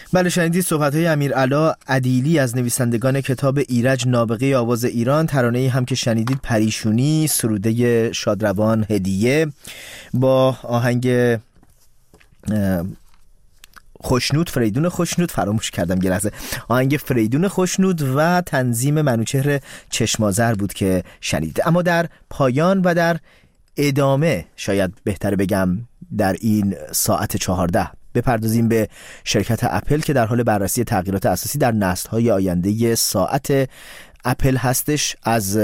بله، شنیدید صحبت‌های امیرعلا عدیلی از نویسندگان کتاب ایرج نابغه آواز ایران. ترانه‌ای هم که شنیدید پریشونی، سروده شادروان هدیه با آهنگ خوشنود، فریدون خوشنود، فراموش کردم یه لحظه، آهنگ فریدون خوشنود و تنظیم منوچهر چشمازر بود که شنیدید. اما در پایان و در ادامه، شاید بهتر بگم در این ساعت 14، بپردازیم به شرکت اپل که در حال بررسی تغییرات اساسی در نسل‌های آینده ساعت اپل هستش، از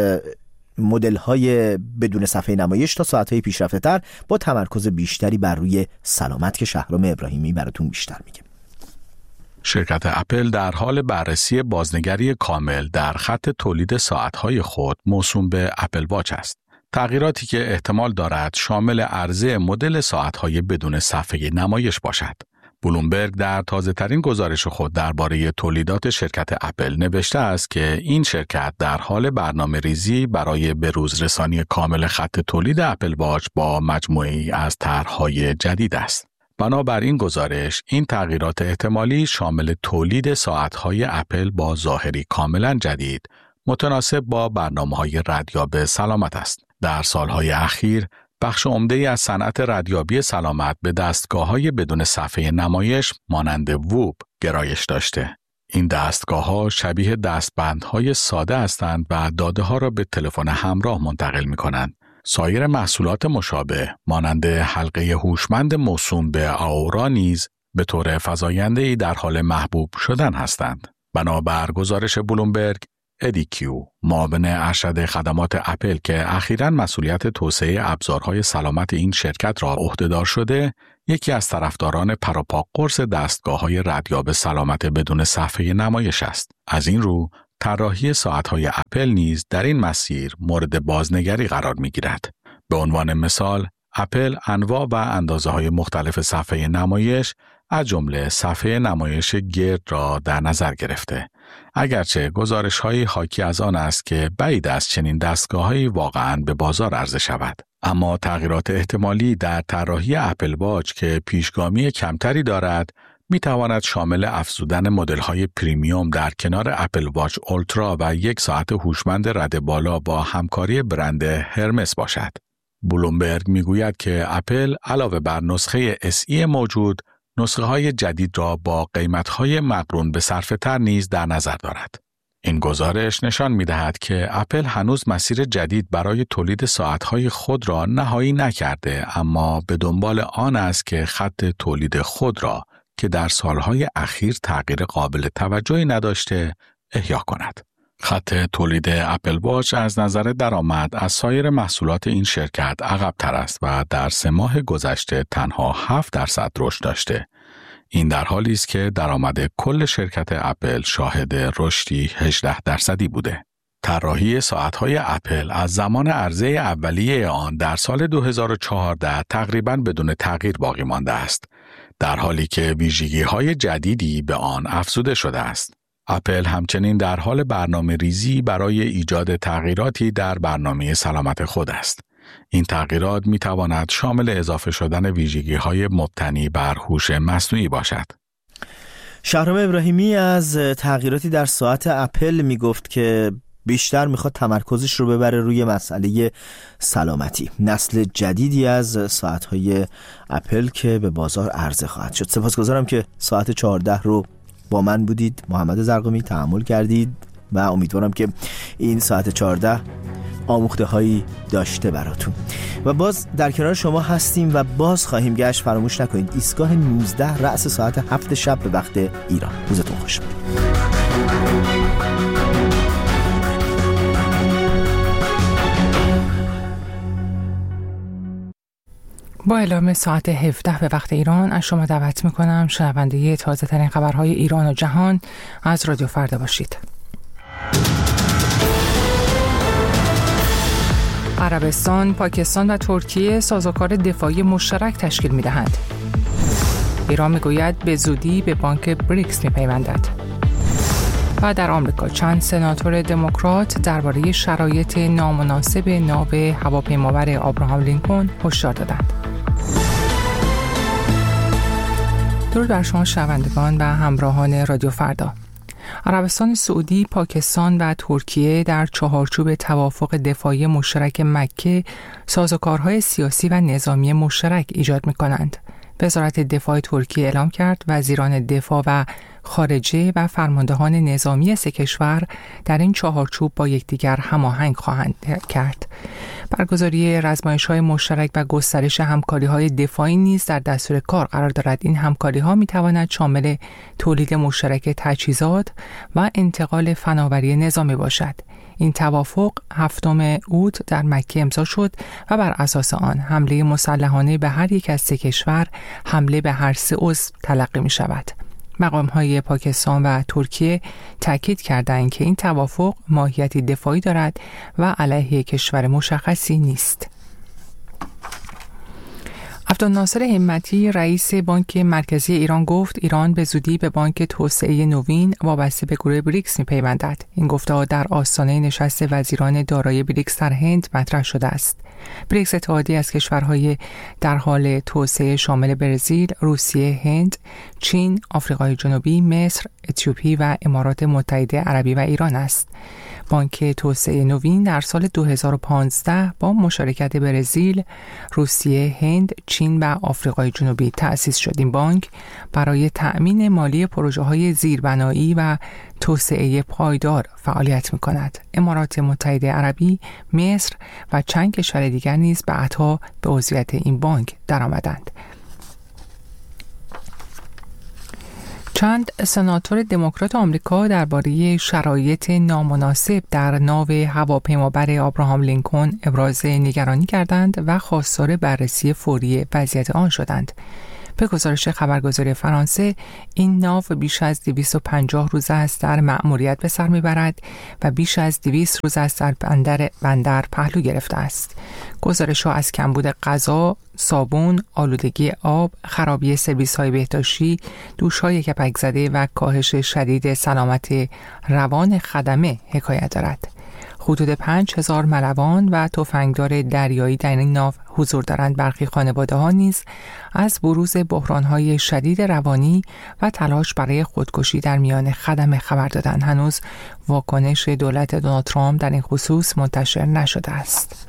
مدل‌های بدون صفحه نمایش تا ساعت‌های پیشرفته‌تر با تمرکز بیشتری بر روی سلامت که شهرام ابراهیمی براتون بیشتر میگه. شرکت اپل در حال بررسی بازنگری کامل در خط تولید ساعت‌های خود موسوم به اپل واچ است. تغییراتی که احتمال دارد شامل عرضه مدل ساعت‌های بدون صفحه نمایش باشد. بلومبرگ در تازه‌ترین گزارش خود درباره تولیدات شرکت اپل نوشته است که این شرکت در حال برنامه‌ریزی برای بروز رسانی کامل خط تولید اپل واچ با مجموعه‌ای از طرح‌های جدید است. بنابر این گزارش، این تغییرات احتمالی شامل تولید ساعت‌های اپل با ظاهری کاملاً جدید، متناسب با برنامه‌های ردیاب سلامت است. در سالهای اخیر، بخش عمده‌ای از صنعت ردیابی سلامت به دستگاه‌های بدون صفحه نمایش مانند ووب گرایش داشته. این دستگاه‌ها شبیه دستبندهای ساده هستند و داده‌ها را به تلفن همراه منتقل می‌کنند. سایر محصولات مشابه مانند حلقه هوشمند موسوم به آورا نیز به طور فزاینده‌ای در حال محبوب شدن هستند. بنابر گزارش بلومبرگ، ادی کیو، معاون ارشد خدمات اپل که اخیراً مسئولیت توسعه ابزارهای سلامت این شرکت را عهده‌دار شده، یکی از طرفداران پروپا قرص دستگاه‌های ردیاب سلامت بدون صفحه نمایش است. از این رو، طراحی ساعت‌های اپل نیز در این مسیر مورد بازنگری قرار می‌گیرد. به عنوان مثال، اپل انواع و اندازه‌های مختلف صفحه نمایش از جمله صفحه نمایش گرد را در نظر گرفته. اگرچه گزارش‌های حاکی از آن است که بعید است چنین دستگاه‌هایی واقعاً به بازار عرضه شود، اما تغییرات احتمالی در طراحی اپل واچ که پیشگامی کمتری دارد، می‌تواند شامل افزودن مدل‌های پریمیوم در کنار اپل واچ اولترا و یک ساعت هوشمند رد بالا با همکاری برند هرمس باشد. بلومبرگ می‌گوید که اپل علاوه بر نسخه SE موجود، نسخه‌های جدید را با قیمت‌های مقرون به صرفه‌تر نیز در نظر دارد. این گزارش نشان می‌دهد که اپل هنوز مسیر جدید برای تولید ساعت‌های خود را نهایی نکرده، اما به دنبال آن است که خط تولید خود را که در سالهای اخیر تغییر قابل توجهی نداشته، احیا کند. خط تولید اپل واچ از نظر درآمد از سایر محصولات این شرکت عقب‌تر است و در 3 ماه گذشته تنها 7% رشد داشته. این در حالی است که درآمد کل شرکت اپل شاهد رشدی 18% بوده. طراحی ساعت‌های اپل از زمان عرضه اولیه آن در سال 2014 تقریباً بدون تغییر باقی مانده است، در حالی که ویژگی‌های جدیدی به آن افزوده شده است. اپل همچنین در حال برنامه ریزی برای ایجاد تغییراتی در برنامه سلامت خود است. این تغییرات می تواند شامل اضافه شدن ویژگی‌های مبتنی بر هوش مصنوعی باشد. شهرام ابراهیمی از تغییراتی در ساعت اپل می گفت که بیشتر میخواد تمرکزش رو ببره روی مسئله سلامتی. نسل جدیدی از ساعت‌های اپل که به بازار عرضه خواهد شد. سپاسگزارم که ساعت 14 رو با من بودید. محمد زرقمی تحمل کردید و امیدوارم که این ساعت 14 آموخته هایی داشته براتون. و باز در کنار شما هستیم و باز خواهیم گشت. فراموش نکنید ایستگاه 19 رأس ساعت 7 شب به وقت ایران. روزتون خوش. با اعلام ساعت 17 به وقت ایران از شما دعوت میکنم شنونده تازه ترین خبرهای ایران و جهان از رادیو فردا باشید. عربستان، پاکستان و ترکیه سازوکار دفاعی مشترک تشکیل میدهند. ایران میگوید به زودی به بانک بریکس میپیوندد. و در آمریکا چند سناتور دموکرات درباره شرایط نامناسب ناو هواپیمابر آبراهام لینکلن هشدار دادند. درود بر شما شنوندگان و همراهان رادیو فردا. عربستان سعودی، پاکستان و ترکیه در چهارچوب توافق دفاعی مشترک مکه سازوکارهای سیاسی و نظامی مشترک ایجاد می‌کنند. وزارت دفاع ترکیه اعلام کرد وزیران دفاع و خارجه و فرماندهان نظامی سه کشور در این چهارچوب با یکدیگر هماهنگ خواهند کرد. برگزاری رزمایش‌های مشترک و گسترش همکاری‌های دفاعی نیز در دستور کار قرار دارد. این همکاری‌ها می‌تواند شامل تولید مشترک تجهیزات و انتقال فناوری نظامی باشد. این توافق 7 اوت در مکه امضا شد و بر اساس آن حمله مسلحانه به هر یک از سه کشور حمله به هر سه عضو تلقی می شود. مقام‌های پاکستان و ترکیه تاکید کردند که این توافق ماهیتی دفاعی دارد و علیه کشور مشخصی نیست. عبدالناصر همتی رئیس بانک مرکزی ایران گفت ایران به زودی به بانک توسعه نوین وابسته به گروه بریکس می‌پیوندد. این گفته در آستانه نشست وزیران دارایی بریکس در هند مطرح شده است. بریکس اتحادیه از کشورهای در حال توسعه شامل برزیل، روسیه، هند، چین، آفریقای جنوبی، مصر، اتیوپی و امارات متحده عربی و ایران است. بانک توسعه نوین در سال 2015 با مشارکت برزیل، روسیه، هند، چین و آفریقای جنوبی تأسیس شد. این بانک برای تأمین مالی پروژه‌های زیربنایی و توسعه پایدار فعالیت می‌کند. امارات متحده عربی، مصر و چند کشور دیگر نیز بعدها به عضویت این بانک درآمدند. چند سناتور دموکرات آمریکا درباره شرایط نامناسب در ناو هواپیمابر آبراهام لینکن ابراز نگرانی کردند و خواستار بررسی فوری وضعیت آن شدند. به گزارش خبرگزاری فرانسه، این ناو بیش از 250 روز است در مأموریت به سر میبرد و بیش از 200 روز است در بندر پهلو گرفته است. گزارش‌ها از کمبود غذا، صابون، آلودگی آب، خرابی سرویس‌های بهداشتی، دوش‌های کپک زده و کاهش شدید سلامت روان خدمه حکایت دارد. حدود 5000 ملوان و تفنگدار دریایی در این ناو حضور دارند. برخی خانواده‌ها نیز از بروز بحران‌های شدید روانی و تلاش برای خودکشی در میان خدمه خبر دادند. هنوز واکنش دولت دونالد ترامپ در این خصوص منتشر نشده است.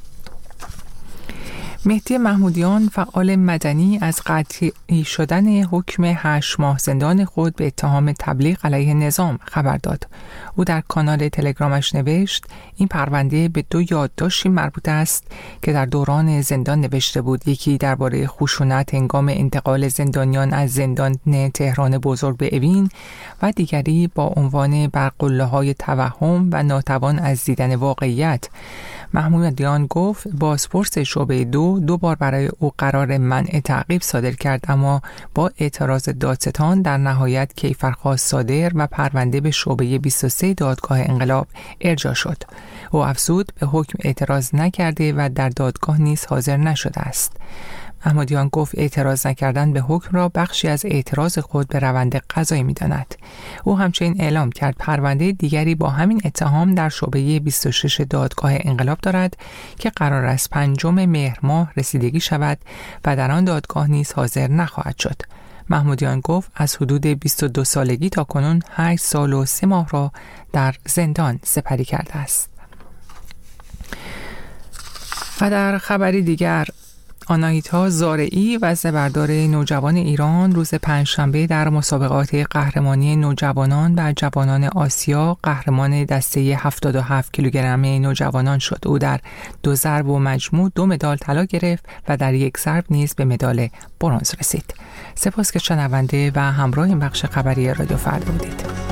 مهدی محمودیان، فعال مدنی، از قطعی شدن حکم 8 ماه زندان خود به اتهام تبلیغ علیه نظام خبر داد. او در کانال تلگرامش نوشت این پرونده به 2 یادداشتی مربوط است که در دوران زندان نوشته بود. یکی درباره خشونت هنگام انتقال زندانیان از زندان تهران بزرگ به اوین و دیگری با عنوان بر قله‌های توهم و ناتوان از دیدن واقعیت. محمودیان گفت بازپرس شعبه 2 بار برای او قرار منع تعقیب صادر کرد، اما با اعتراض دادستان در نهایت کیفرخواست صادر و پرونده به شعبه 23 دادگاه انقلاب ارجاع شد. او افزود به حکم اعتراض نکرده و در دادگاه نیز حاضر نشده است. محمودیان گفت اعتراض نکردن به حکم را بخشی از اعتراض خود به روند قضایی می‌داند. او همچنین اعلام کرد پرونده دیگری با همین اتهام در شعبه 26 دادگاه انقلاب دارد که قرار است 5 مهر ماه رسیدگی شود و در آن دادگاه نیز حاضر نخواهد شد. محمودیان گفت از حدود 22 سالگی تا کنون 8 سال و 3 ماه را در زندان سپری کرده است. و در خبری دیگر، آناهیتا زارعی وزنه‌بردار نوجوان ایران روز پنجشنبه در مسابقات قهرمانی نوجوانان و جوانان آسیا قهرمان دسته 77 کیلوگرم نوجوانان شد. او در 2 ضرب و مجموع 2 مدال طلا گرفت و در 1 ضرب نیز به مدال برنز رسید. سپاس که شنونده و همراه این بخش خبری رادیو فردا بودید.